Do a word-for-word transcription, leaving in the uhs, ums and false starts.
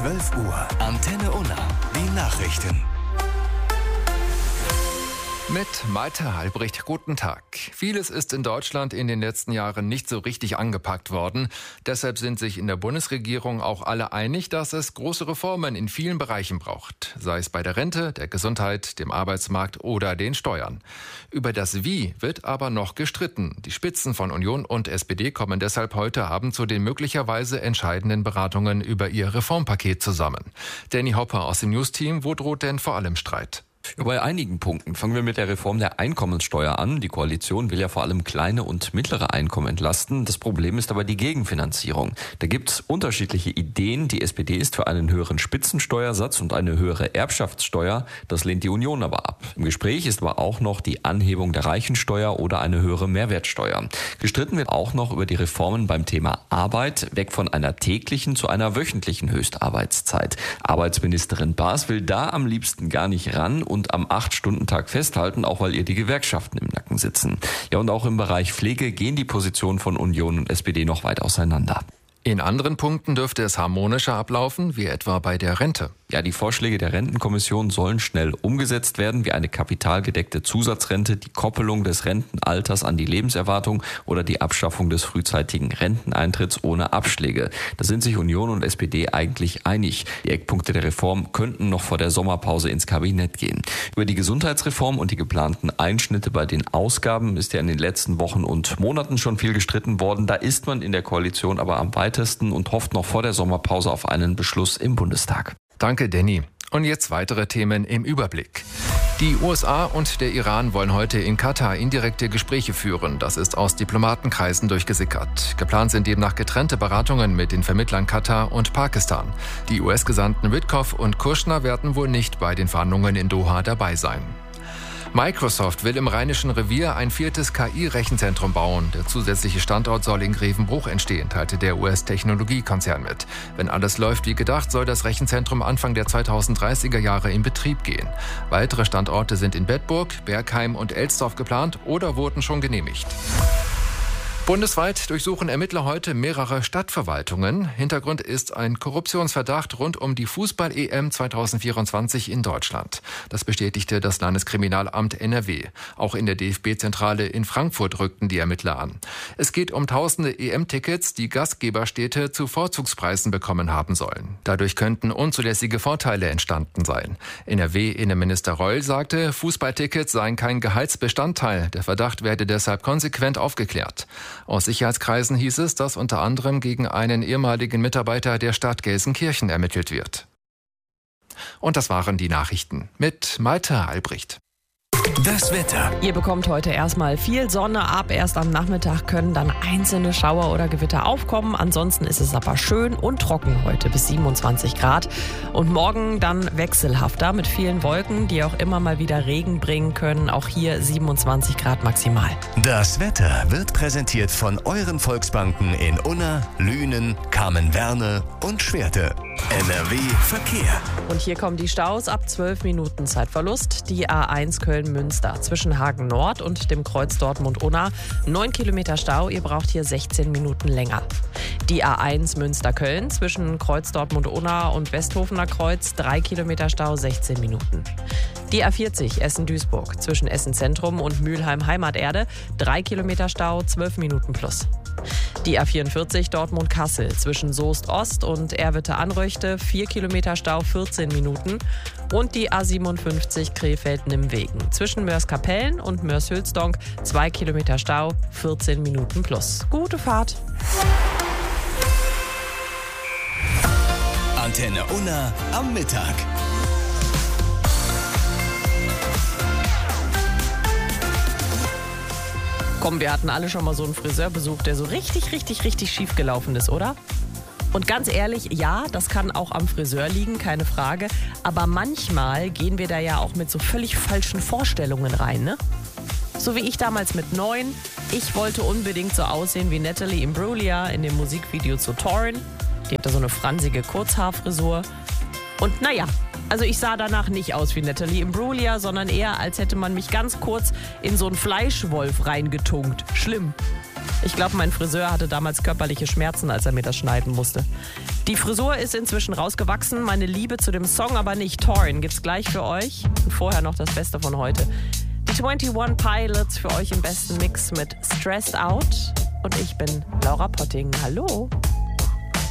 zwölf Uhr. Antenne Unna. Die Nachrichten. Mit Malte Halbricht, guten Tag. Vieles ist in Deutschland in den letzten Jahren nicht so richtig angepackt worden. Deshalb sind sich in der Bundesregierung auch alle einig, dass es große Reformen in vielen Bereichen braucht. Sei es bei der Rente, der Gesundheit, dem Arbeitsmarkt oder den Steuern. Über das Wie wird aber noch gestritten. Die Spitzen von Union und S P D kommen deshalb heute Abend zu den möglicherweise entscheidenden Beratungen über ihr Reformpaket zusammen. Danny Hopper aus dem News-Team, wo droht denn vor allem Streit? Ja, bei einigen Punkten. Fangen wir mit der Reform der Einkommenssteuer an. Die Koalition will ja vor allem kleine und mittlere Einkommen entlasten. Das Problem ist aber die Gegenfinanzierung. Da gibt es unterschiedliche Ideen. Die S P D ist für einen höheren Spitzensteuersatz und eine höhere Erbschaftssteuer. Das lehnt die Union aber ab. Im Gespräch ist aber auch noch die Anhebung der Reichensteuer oder eine höhere Mehrwertsteuer. Gestritten wird auch noch über die Reformen beim Thema Arbeit, weg von einer täglichen zu einer wöchentlichen Höchstarbeitszeit. Arbeitsministerin Baas will da am liebsten gar nicht ran und am acht-Stunden-Tag festhalten, auch weil ihr die Gewerkschaften im Nacken sitzen. Ja, und auch im Bereich Pflege gehen die Positionen von Union und S P D noch weit auseinander. In anderen Punkten dürfte es harmonischer ablaufen, wie etwa bei der Rente. Ja, die Vorschläge der Rentenkommission sollen schnell umgesetzt werden, wie eine kapitalgedeckte Zusatzrente, die Koppelung des Rentenalters an die Lebenserwartung oder die Abschaffung des frühzeitigen Renteneintritts ohne Abschläge. Da sind sich Union und S P D eigentlich einig. Die Eckpunkte der Reform könnten noch vor der Sommerpause ins Kabinett gehen. Über die Gesundheitsreform und die geplanten Einschnitte bei den Ausgaben ist ja in den letzten Wochen und Monaten schon viel gestritten worden. Da ist man in der Koalition aber am weitesten und hofft noch vor der Sommerpause auf einen Beschluss im Bundestag. Danke, Danny. Und jetzt weitere Themen im Überblick. Die U S A und der Iran wollen heute in Katar indirekte Gespräche führen. Das ist aus Diplomatenkreisen durchgesickert. Geplant sind demnach getrennte Beratungen mit den Vermittlern Katar und Pakistan. Die U S-Gesandten Witkoff und Kushner werden wohl nicht bei den Verhandlungen in Doha dabei sein. Microsoft will im Rheinischen Revier ein viertes K I-Rechenzentrum bauen. Der zusätzliche Standort soll in Grevenbruch entstehen, teilte der U S-Technologiekonzern mit. Wenn alles läuft wie gedacht, soll das Rechenzentrum Anfang der zweitausenddreißiger Jahre in Betrieb gehen. Weitere Standorte sind in Bedburg, Bergheim und Elsdorf geplant oder wurden schon genehmigt. Bundesweit durchsuchen Ermittler heute mehrere Stadtverwaltungen. Hintergrund ist ein Korruptionsverdacht rund um die Fußball-E M zweitausendvierundzwanzig in Deutschland. Das bestätigte das Landeskriminalamt N R W. Auch in der D F B-Zentrale in Frankfurt rückten die Ermittler an. Es geht um tausende E M-Tickets, die Gastgeberstädte zu Vorzugspreisen bekommen haben sollen. Dadurch könnten unzulässige Vorteile entstanden sein. N R W-Innenminister Reul sagte, Fußballtickets seien kein Gehaltsbestandteil. Der Verdacht werde deshalb konsequent aufgeklärt. Aus Sicherheitskreisen hieß es, dass unter anderem gegen einen ehemaligen Mitarbeiter der Stadt Gelsenkirchen ermittelt wird. Und das waren die Nachrichten mit Malte Halbricht. Das Wetter. Ihr bekommt heute erstmal viel Sonne ab. Erst am Nachmittag können dann einzelne Schauer oder Gewitter aufkommen. Ansonsten ist es aber schön und trocken heute bis siebenundzwanzig Grad. Und morgen dann wechselhafter mit vielen Wolken, die auch immer mal wieder Regen bringen können. Auch hier siebenundzwanzig Grad maximal. Das Wetter wird präsentiert von euren Volksbanken in Unna, Lünen, Kamen-Werne und Schwerte. N R W Verkehr. Und hier kommen die Staus ab zwölf Minuten Zeitverlust. Die A eins Köln-Münster zwischen Hagen Nord und dem Kreuz Dortmund-Unna. neun Kilometer Stau, ihr braucht hier sechzehn Minuten länger. Die A eins Münster-Köln zwischen Kreuz Dortmund-Unna und Westhofener Kreuz. drei Kilometer Stau, sechzehn Minuten. Die A vierzig Essen-Duisburg zwischen Essen-Zentrum und Mülheim-Heimaterde. drei Kilometer Stau, zwölf Minuten plus. Die A vierundvierzig Dortmund-Kassel zwischen Soest-Ost und Erwitte-Anröchte, vier Kilometer Stau, vierzehn Minuten. Und die A siebenundfünfzig Krefeld-Nimwegen zwischen Mörs-Kapellen und Mörs-Hülsdonk, zwei Kilometer Stau, vierzehn Minuten plus. Gute Fahrt! Antenne Unna am Mittag. Komm, wir hatten alle schon mal so einen Friseurbesuch, der so richtig, richtig, richtig schief gelaufen ist, oder? Und ganz ehrlich, ja, das kann auch am Friseur liegen, keine Frage. Aber manchmal gehen wir da ja auch mit so völlig falschen Vorstellungen rein, ne? So wie ich damals mit neun. Ich wollte unbedingt so aussehen wie Natalie Imbruglia in dem Musikvideo zu Torn. Die hatte so eine fransige Kurzhaarfrisur. Und naja, also ich sah danach nicht aus wie Natalie Imbruglia, sondern eher, als hätte man mich ganz kurz in so einen Fleischwolf reingetunkt. Schlimm. Ich glaube, mein Friseur hatte damals körperliche Schmerzen, als er mir das schneiden musste. Die Frisur ist inzwischen rausgewachsen, meine Liebe zu dem Song aber nicht. Torn gibt's gleich für euch und vorher noch das Beste von heute. Die einundzwanzig Pilots für euch im besten Mix mit Stressed Out und ich bin Laura Potting. Hallo!